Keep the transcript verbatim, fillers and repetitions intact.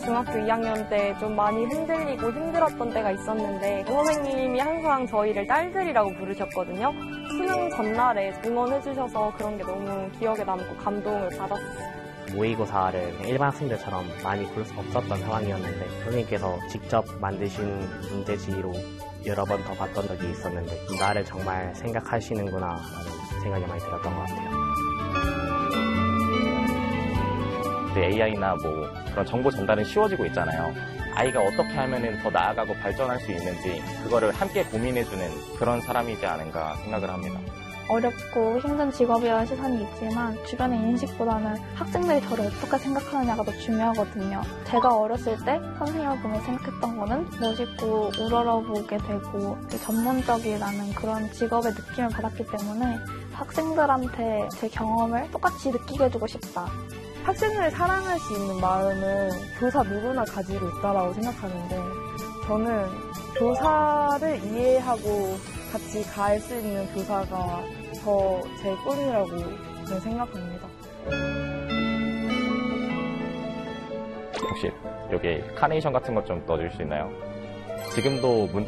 중학교 이 학년 때 좀 많이 흔들리고 힘들었던 때가 있었는데 선생님이 항상 저희를 딸들이라고 부르셨거든요. 수능 전날에 응원해주셔서 그런 게 너무 기억에 남고 감동을 받았어요. 모의고사를 일반 학생들처럼 많이 볼 수 없었던 상황이었는데 선생님께서 직접 만드신 문제지로 여러 번 더 봤던 적이 있었는데 나를 정말 생각하시는구나 라는 생각이 많이 들었던 것 같아요. 에이아이나 뭐 그런 정보 전달은 쉬워지고 있잖아요. 아이가 어떻게 하면 더 나아가고 발전할 수 있는지 그거를 함께 고민해주는 그런 사람이지 않은가 생각을 합니다. 어렵고 힘든 직업이라는 시선이 있지만 주변의 인식보다는 학생들이 저를 어떻게 생각하느냐가 더 중요하거든요. 제가 어렸을 때 선생님을 보며 생각했던 거는 멋있고 우러러보게 되고 전문적이라는 그런 직업의 느낌을 받았기 때문에 학생들한테 제 경험을 똑같이 느끼게 해주고 싶다. 학생을 사랑할 수 있는 마음은 교사 누구나 가지고 있다고 생각하는데 저는 교사를 이해하고 같이 갈 수 있는 교사가 더 제 꿈이라고 저는 생각합니다. 혹시 여기 카네이션 같은 것 좀 넣어줄 수 있나요? 지금도 문